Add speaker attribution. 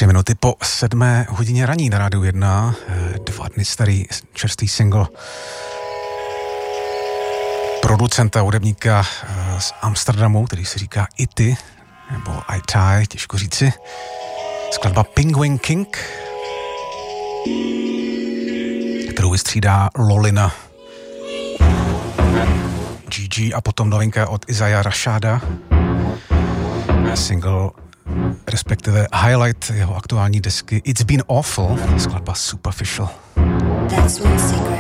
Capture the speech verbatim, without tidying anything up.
Speaker 1: Tři minuty po sedmé hodině raní na Rádiu jedna, dva dny starý čerstvý single producenta, hudebníka z Amsterdamu, který se říká Ity, nebo Itai, těžko říci. Skladba Penguin King, kterou vystřídá Lolina, G G a potom novinka od Isaiah Rashada. Single, respektive highlight jeho aktuální desky It's Been Awful, skladba Superficial.
Speaker 2: That's when secret